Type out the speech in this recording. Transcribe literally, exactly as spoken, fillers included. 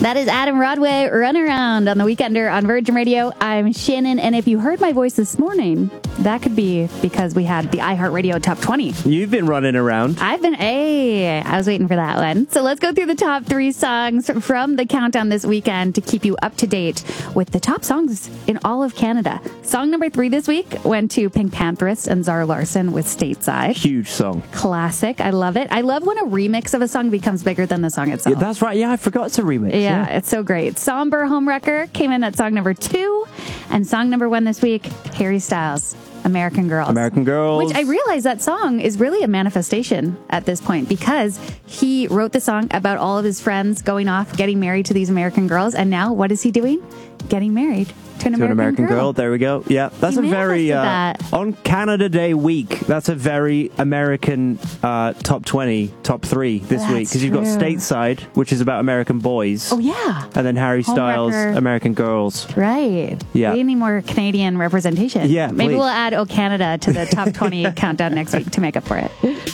That is Adam Rodway, Run Around on the Weekender on Virgin Radio. I'm Shannon, and if you heard my voice this morning, that could be because we had the iHeartRadio Top twenty. You've been running around. I've been, hey, I was waiting for that one. So let's go through the top three songs from the countdown this weekend to keep you up to date with the top songs in all of Canada. Song number three this week went to Pink Pantheress and Zara Larsson with Stateside. Huge song. Classic. I love it. I love when a remix of a song becomes bigger than the song itself. Yeah, that's right. Yeah, I forgot it's a remix. Yeah, Yeah, it's so great. Somber Homewrecker came in at song number two. And song number one this week, Harry Styles, American Girls. American Girls. Which I realize that song is really a manifestation at this point because he wrote the song about all of his friends going off, getting married to these American girls. And now what is he doing? Getting married to an to American, an American girl. girl. There we go. Yeah, that's He a very uh, manifested that. on Canada Day week. That's a very American uh, top twenty, top three this That's week because you've got true. Stateside, which is about American boys. Oh, yeah. And then Harry Styles, Homewrecker. American Girls. Right. Yeah. We need more Canadian representation. Yeah, Maybe please. we'll add Oh Canada to the top twenty countdown next week to make up for it.